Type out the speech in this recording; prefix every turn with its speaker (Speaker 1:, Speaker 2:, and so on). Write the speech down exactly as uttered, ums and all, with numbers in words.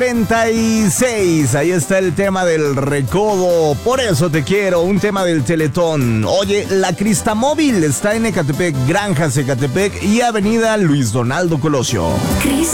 Speaker 1: setenta y seis. Ahí está el tema del recodo. Por eso te quiero, un tema del Teletón. Oye, la Cristamóvil está en Ecatepec, Granjas Ecatepec y Avenida Luis Donaldo Colosio.